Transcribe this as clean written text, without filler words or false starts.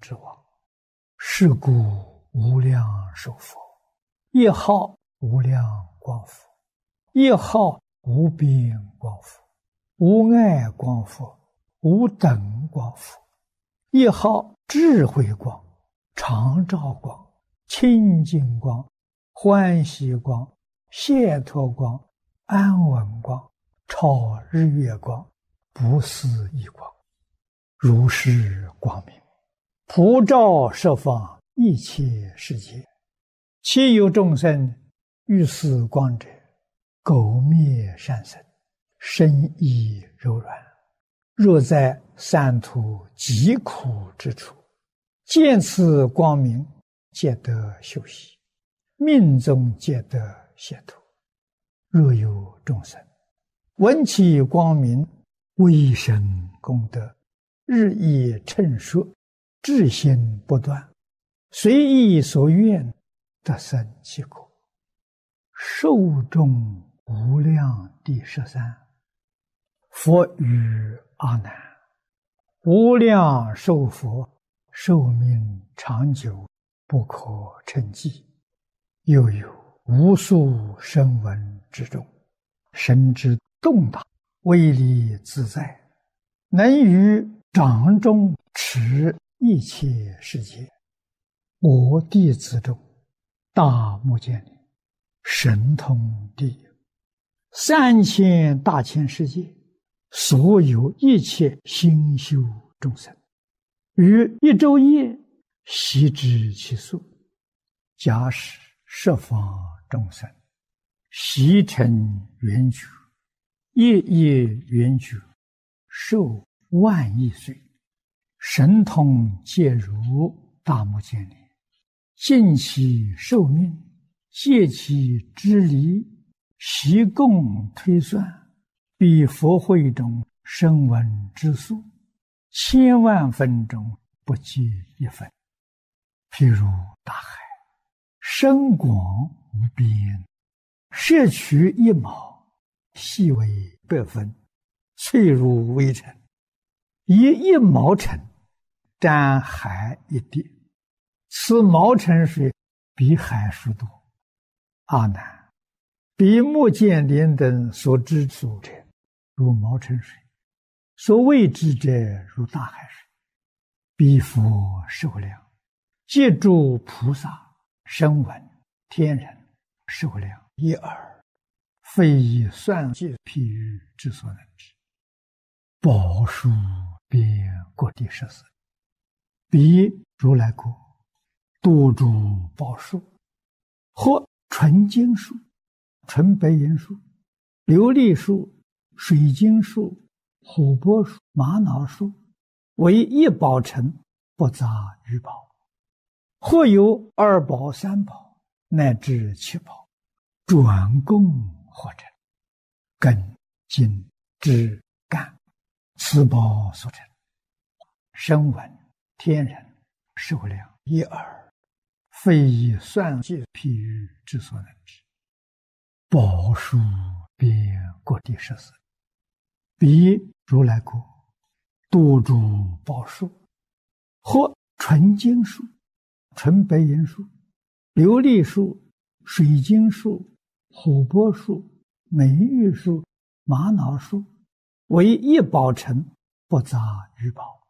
之王。是故无量寿佛，一号无量光佛，一号无边光佛，无碍光佛，无等光佛，一号智慧光、常照光、清净光、欢喜光、解脱光、安稳光、超日月光、不思议光，如是光明，普照十方一切世界。其有众生欲似光者，苟灭善身，身意柔软，若在三途极苦之处，见此光明，皆得休息，命中皆得解脱。若有众生闻其光明，微生功德，日益称说，至心不断，随意所愿，得生其果。寿终无量第13。佛语阿难：无量寿佛，寿命长久，不可称计。又有无数声闻之众，神之动荡，威力自在，能于掌中持一切世界。我弟子中，大目犍连神通第一，3000大千世界，所有一切心修众生，于一昼夜悉知其数。假使十方众生悉成圆觉，夜夜圆觉，寿万亿岁，神通皆如大目犍连，尽其寿命，借其之离，悉共推算，比佛会中声闻之数，千万分中不计一分。譬如大海，深广无边，摄取一毛，细为100分，脆如微尘，以1毛尘沾海一滴，此毛尘水比海数多。阿难，比目犍连等所知数者，如毛尘水；所未知者，如大海水。彼佛寿量，皆诸菩萨、声闻、天人寿量一耳，非以算计譬喻之所能知。宝树遍各地14，彼如来国，多诸宝树，或纯金树、纯白银树、琉璃树、水晶树、琥珀树、玛瑙树，为一宝城，不杂于宝；或有2宝、3宝，乃至7宝，转供或成，根、茎、枝、干，此宝所成。声闻、天人寿量一耳，非以算计譬喻之所能知。宝树遍各地14，彼如来国，多诸宝树，或纯金树、纯白银树、琉璃树、水晶树、琥珀树、美玉树、玛瑙树，为一宝城，不杂于宝；